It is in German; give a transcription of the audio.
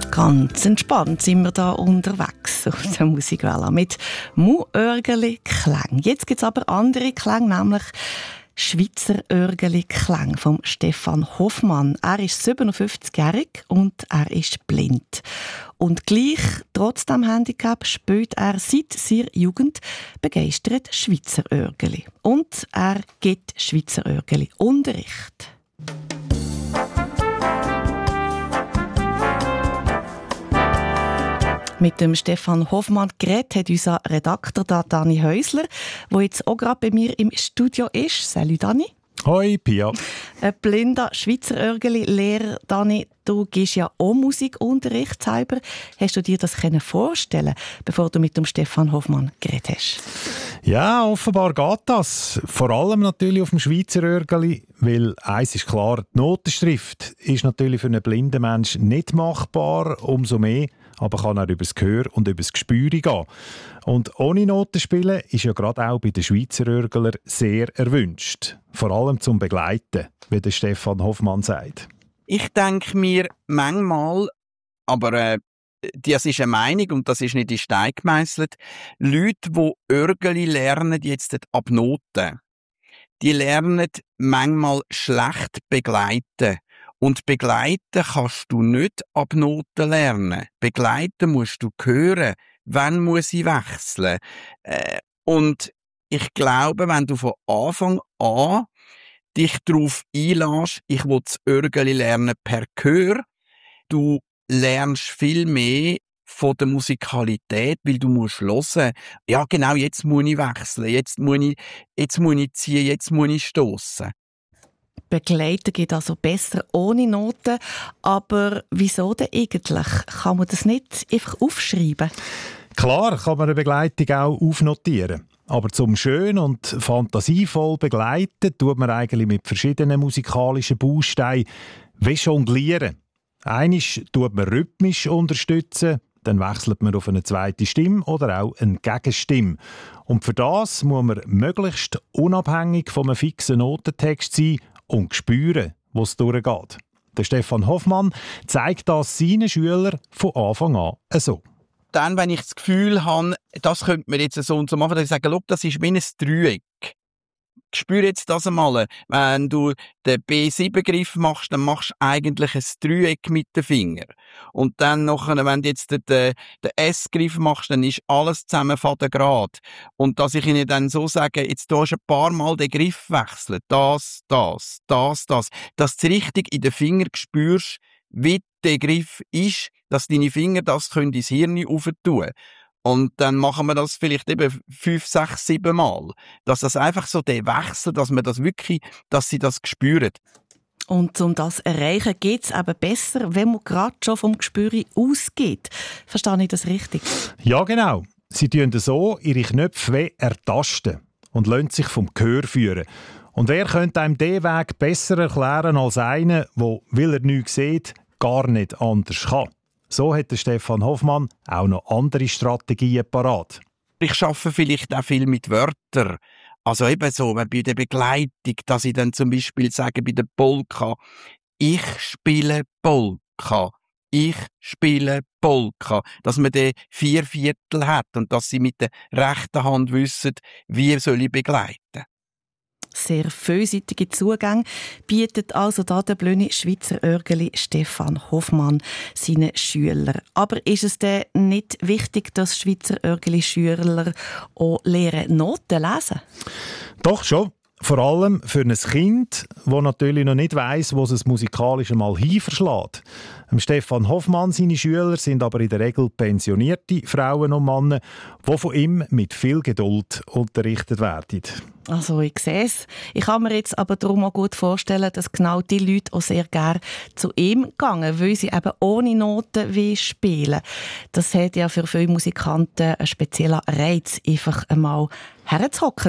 Ganz entspannt sind wir da unterwegs auf der Musikwelle mit Mu-Örgeli-Klang. Jetzt gibt es aber andere Klänge, nämlich Schweizer Örgeli-Klang von Stefan Hoffmann. Er ist 57-jährig und er ist blind. Und gleich, trotz dem Handicap, spielt er seit seiner Jugend begeistert Schweizer Örgeli. Und er gibt Schweizer Örgeli-Unterricht. Mit dem Stefan Hoffmann geredet hat unser Redakteur Dani Häusler, der jetzt auch gerade bei mir im Studio ist. Salut Dani. Hoi Pia. Ein blinder Schweizer Örgeli-Lehrer. Dani, du gibst ja auch Musikunterricht selber. Hast du dir das vorstellen, bevor du mit dem Stefan Hoffmann geredet hast? Ja, offenbar geht das. Vor allem natürlich auf dem Schweizer Örgeli, weil eins ist klar, die Notenschrift ist natürlich für einen blinden Menschen nicht machbar, umso mehr, aber kann er über das Gehör und über das Gespür gehen. Und ohne Noten spielen ist ja gerade auch bei den Schweizer Örgler sehr erwünscht. Vor allem zum Begleiten, wie der Stefan Hoffmann sagt. Ich denke mir manchmal, aber das ist eine Meinung und das ist nicht in Stein gemeisselt, Leute, die Örgeli lernen jetzt ab Noten, die lernen manchmal schlecht begleiten. Und begleiten kannst du nicht ab Noten lernen. Begleiten musst du hören. Wann muss ich wechseln? Und ich glaube, wenn du von Anfang an dich darauf einlässt, ich will das Örgeli lernen per Gehör, du lernst viel mehr von der Musikalität, weil du musst hören. Ja, genau, jetzt muss ich wechseln, jetzt muss ich ziehen, jetzt muss ich stossen. Begleiten geht also besser ohne Noten. Aber wieso denn eigentlich? Kann man das nicht einfach aufschreiben? Klar kann man eine Begleitung auch aufnotieren. Aber zum schön und fantasievoll begleiten tut man eigentlich mit verschiedenen musikalischen Bausteinen wie jonglieren. Einmal tut man rhythmisch unterstützen, dann wechselt man auf eine zweite Stimme oder auch eine Gegenstimme. Und für das muss man möglichst unabhängig von einem fixen Notentext sein und spüren, wo es durchgeht. Der Stefan Hoffmann zeigt das seinen Schülern von Anfang an so. Dann, wenn ich das Gefühl habe, das könnte man jetzt so und so machen, dann sage ich, das ist wie ein Dreieck. Spür jetzt das einmal. Wenn du den B7-Griff machst, dann machst du eigentlich ein Dreieck mit den Fingern. Und dann nachher, wenn du jetzt den S-Griff machst, dann ist alles zusammen fadengrad. Und dass ich ihnen dann so sage, jetzt tust du ein paar Mal den Griff wechseln. Das. Dass du richtig in den Fingern spürst, wie der Griff ist, dass deine Finger das können ins Hirn auftun. Und dann machen wir das vielleicht eben 5, 6, 7 Mal. Dass das einfach so der Wechsel, dass man das wirklich, dass sie das spüren. Und um das zu erreichen, geht es eben besser, wenn man gerade schon vom Gespür ausgeht. Verstehe ich das richtig? Ja, genau. Sie tun so ihre Knöpfe ertasten und lassen sich vom Gehör führen. Und wer könnte einem diesen Weg besser erklären als einer, der, weil er nichts sieht, gar nicht anders kann? So hat der Stefan Hoffmann auch noch andere Strategien parat. Ich arbeite vielleicht auch viel mit Wörtern. Also eben so, bei der Begleitung, dass ich dann zum Beispiel sage, bei der Polka, ich spiele Polka. Ich spiele Polka. Dass man den 4/4 hat und dass sie mit der rechten Hand wissen, wie soll ich begleiten. Sehr vielseitige Zugänge bietet also da der blöde Schweizer Örgeli Stefan Hoffmann seinen Schülern. Aber ist es denn nicht wichtig, dass Schweizer Örgeli-Schüler auch lernen, Noten lesen? Doch schon. Vor allem für ein Kind, das natürlich noch nicht weiss, wo es musikalisch einmal hinverschlägt. Stefan Hoffmann, seine Schüler, sind aber in der Regel pensionierte Frauen und Männer, die von ihm mit viel Geduld unterrichtet werden. Also ich sehe es. Ich kann mir jetzt aber darum auch gut vorstellen, dass genau die Leute auch sehr gerne zu ihm gehen, weil sie eben ohne Noten spielen. Das hat ja für viele Musikanten einen speziellen Reiz, einfach einmal herzuhocken